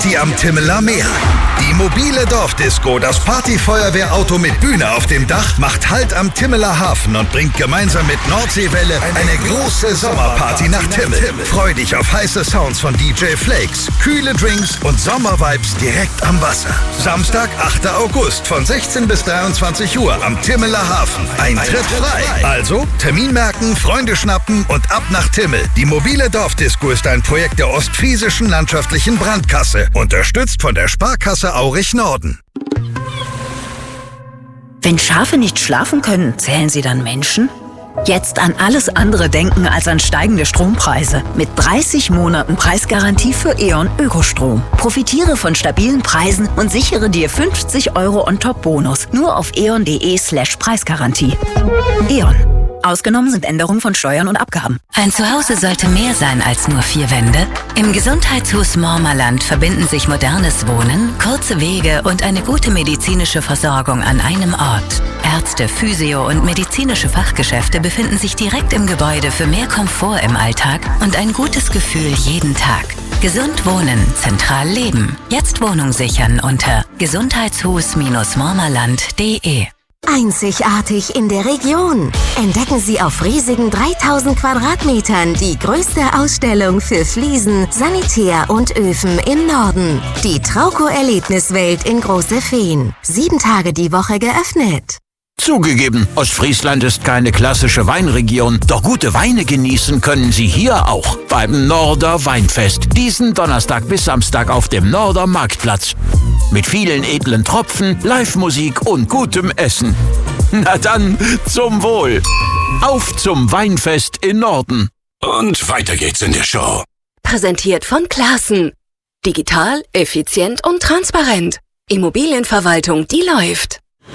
Die am Timmeler Meer. Die mobile Dorfdisco, das Partyfeuerwehrauto mit Bühne auf dem Dach, macht Halt am Timmeler Hafen und bringt gemeinsam mit Nordseewelle eine große Sommerparty nach Timmel. Freu dich auf heiße Sounds von DJ Flakes, kühle Drinks und Sommervibes direkt am Wasser. Samstag, 8. August von 16 bis 23 Uhr am Timmeler Hafen. Eintritt frei. Also Termin merken, Freunde schnappen und ab nach Timmel. Die mobile Dorfdisco ist ein Projekt der Ostfriesischen Landschaftlichen Brandkasse, unterstützt von der Sparkasse Aurich Norden. Wenn Schafe nicht schlafen können, zählen sie dann Menschen? Jetzt an alles andere denken als an steigende Strompreise. Mit 30 Monaten Preisgarantie für E.ON Ökostrom. Profitiere von stabilen Preisen und sichere dir 50 € On-Top-Bonus. Nur auf eon.de/Preisgarantie. E.ON. Ausgenommen sind Änderungen von Steuern und Abgaben. Ein Zuhause sollte mehr sein als nur 4 Wände. Im Gesundheitshaus Mormerland verbinden sich modernes Wohnen, kurze Wege und eine gute medizinische Versorgung an einem Ort. Ärzte, Physio- und medizinische Fachgeschäfte befinden sich direkt im Gebäude für mehr Komfort im Alltag und ein gutes Gefühl jeden Tag. Gesund wohnen, zentral leben. Jetzt Wohnung sichern unter gesundheitshus-mormerland.de. Einzigartig in der Region. Entdecken Sie auf riesigen 3000 Quadratmetern die größte Ausstellung für Fliesen, Sanitär und Öfen im Norden. Die Trauco-Erlebniswelt in Große Fehn. 7 Tage die Woche geöffnet. Zugegeben, Ostfriesland ist keine klassische Weinregion, doch gute Weine genießen können Sie hier auch beim Norder Weinfest. Diesen Donnerstag bis Samstag auf dem Norder Marktplatz. Mit vielen edlen Tropfen, Live-Musik und gutem Essen. Na dann, zum Wohl. Auf zum Weinfest in Norden. Und weiter geht's in der Show. Präsentiert von Classen. Digital, effizient und transparent. Immobilienverwaltung, die läuft.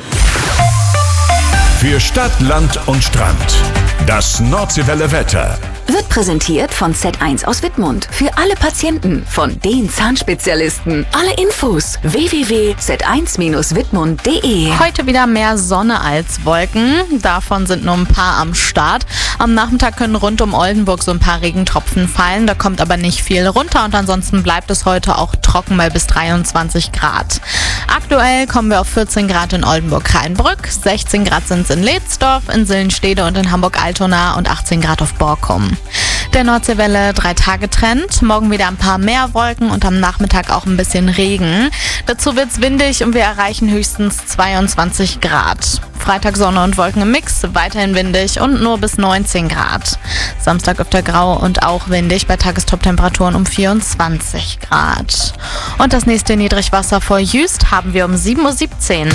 Für Stadt, Land und Strand. Das Nordseewelle Wetter. Wird präsentiert von Z1 aus Wittmund. Für alle Patienten von den Zahnspezialisten. Alle Infos www.z1-wittmund.de. Heute wieder mehr Sonne als Wolken. Davon sind nur ein paar am Start. Am Nachmittag können rund um Oldenburg so ein paar Regentropfen fallen. Da kommt aber nicht viel runter und ansonsten bleibt es heute auch trocken bei bis 23 Grad. Aktuell kommen wir auf 14 Grad in Oldenburg-Rheinbrück, 16 Grad sind es in Lehtsdorf, in Sillenstede und in Hamburg-Altona und 18 Grad auf Borkum. Der Nordseewelle 3-Tage-Trend. Morgen wieder ein paar mehr Wolken und am Nachmittag auch ein bisschen Regen. Dazu wird's windig und wir erreichen höchstens 22 Grad. Freitag Sonne und Wolken im Mix, weiterhin windig und nur bis 19 Grad. Samstag öfter grau und auch windig bei Tagestoptemperaturen um 24 Grad. Und das nächste Niedrigwasser vor Jüst haben wir um 7:17 Uhr.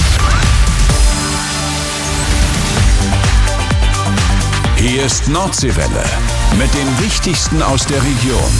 Hier ist Nordseewelle mit dem Wichtigsten aus der Region.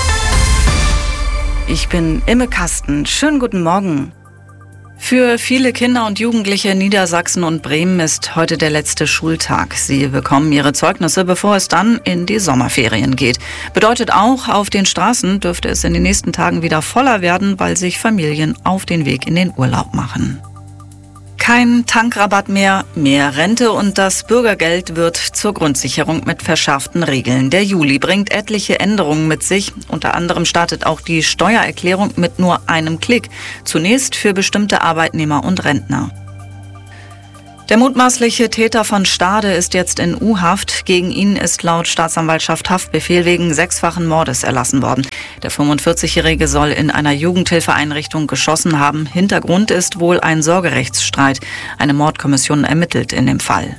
Ich bin Imme Kasten. Schönen guten Morgen. Für viele Kinder und Jugendliche in Niedersachsen und Bremen ist heute der letzte Schultag. Sie bekommen ihre Zeugnisse, bevor es dann in die Sommerferien geht. Bedeutet auch, auf den Straßen dürfte es in den nächsten Tagen wieder voller werden, weil sich Familien auf den Weg in den Urlaub machen. Kein Tankrabatt mehr, mehr Rente und das Bürgergeld wird zur Grundsicherung mit verschärften Regeln. Der Juli bringt etliche Änderungen mit sich. Unter anderem startet auch die Steuererklärung mit nur einem Klick. Zunächst für bestimmte Arbeitnehmer und Rentner. Der mutmaßliche Täter von Stade ist jetzt in U-Haft. Gegen ihn ist laut Staatsanwaltschaft Haftbefehl wegen 6-fachen Mordes erlassen worden. Der 45-Jährige soll in einer Jugendhilfeeinrichtung geschossen haben. Hintergrund ist wohl ein Sorgerechtsstreit. Eine Mordkommission ermittelt in dem Fall.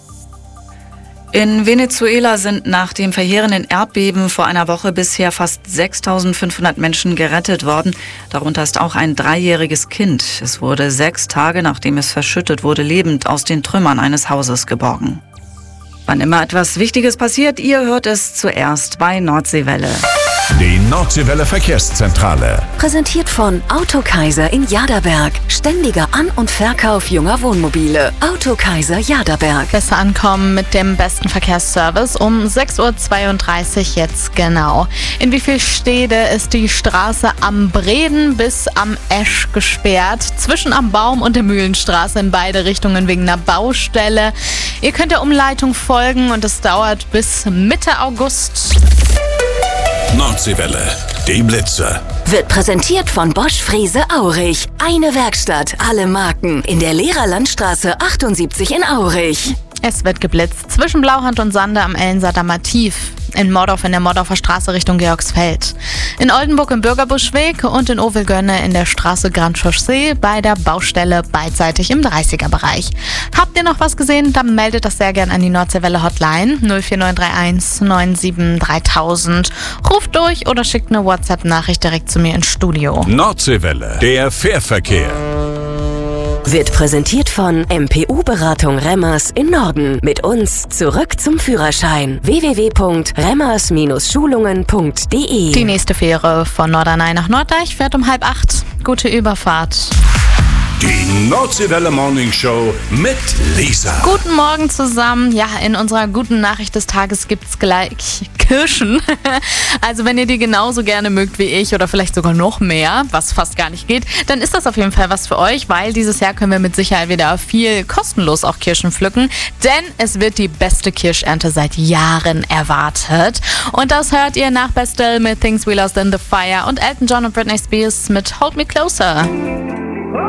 In Venezuela sind nach dem verheerenden Erdbeben vor einer Woche bisher fast 6.500 Menschen gerettet worden. Darunter ist auch ein 3-jähriges Kind. Es wurde 6 Tage, nachdem es verschüttet wurde, lebend aus den Trümmern eines Hauses geborgen. Wann immer etwas Wichtiges passiert, ihr hört es zuerst bei Nordseewelle. Die Nordseewelle Verkehrszentrale. Präsentiert von Autokaiser in Jaderberg. Ständiger An- und Verkauf junger Wohnmobile. Autokaiser Jaderberg. Besser ankommen mit dem besten Verkehrsservice um 6:32 Uhr jetzt genau. In wie viel Stede ist die Straße am Breden bis am Esch gesperrt? Zwischen am Baum und der Mühlenstraße in beide Richtungen wegen einer Baustelle. Ihr könnt der Umleitung folgen und es dauert bis Mitte August. Nordseewelle. Die Blitzer. Wird präsentiert von Bosch Frese Aurich. Eine Werkstatt, alle Marken. In der Lehrerlandstraße 78 in Aurich. Es wird geblitzt zwischen Blauhand und Sande am Ellensamer Tief. In Mordorf in der Mordorfer Straße Richtung Georgsfeld. In Oldenburg im Bürgerbuschweg und in Ovelgönne in der Straße Grand Chaussee bei der Baustelle beidseitig im 30er-Bereich. Habt ihr noch was gesehen? Dann meldet das sehr gern an die Nordseewelle Hotline 04931 97 3000. Ruft durch oder schickt eine WhatsApp-Nachricht direkt zu mir ins Studio. Nordseewelle. Der Fährverkehr. Wird präsentiert von MPU-Beratung Remmers in Norden. Mit uns zurück zum Führerschein. www.remmers-schulungen.de. Die nächste Fähre von Norderney nach Norddeich fährt um 7:30. Gute Überfahrt. Die Nordseewelle Morning Show mit Lisa. Guten Morgen zusammen. Ja, in unserer guten Nachricht des Tages gibt's gleich Kirschen. Also wenn ihr die genauso gerne mögt wie ich oder vielleicht sogar noch mehr, was fast gar nicht geht, dann ist das auf jeden Fall was für euch, weil dieses Jahr können wir mit Sicherheit wieder viel kostenlos auch Kirschen pflücken, denn es wird die beste Kirschernte seit Jahren erwartet. Und das hört ihr nach Bastille mit Things We Lost in the Fire und Elton John und Britney Spears mit Hold Me Closer.